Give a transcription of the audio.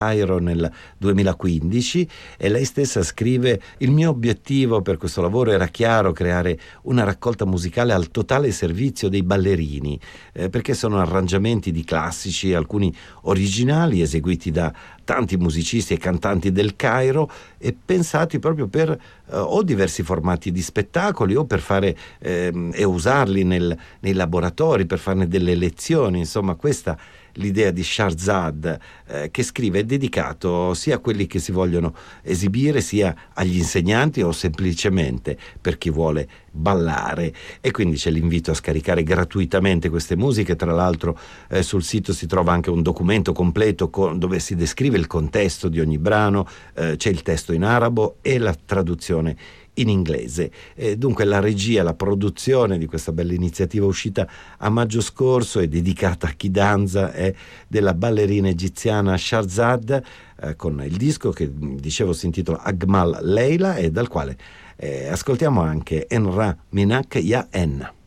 Cairo nel 2015, e lei stessa scrive: il mio obiettivo per questo lavoro era chiaro, creare una raccolta musicale al totale servizio dei ballerini, perché sono arrangiamenti di classici, alcuni originali, eseguiti da tanti musicisti e cantanti del Cairo e pensati proprio per o diversi formati di spettacoli o per fare e usarli nei laboratori, per farne delle lezioni. Insomma, questa l'idea di Shahrzad, che scrive, è dedicato sia a quelli che si vogliono esibire, sia agli insegnanti o semplicemente per chi vuole ballare. E quindi c'è l'invito a scaricare gratuitamente queste musiche. Tra l'altro sul sito si trova anche un documento completo dove si descrive il contesto di ogni brano, c'è il testo in arabo e la traduzione in inglese. Dunque la regia, la produzione di questa bella iniziativa uscita a maggio scorso è dedicata a chi danza, è della ballerina egiziana Shahrzad, con il disco che dicevo si intitola Agmal Leila, e dal quale ascoltiamo anche Enra Minak Ya En.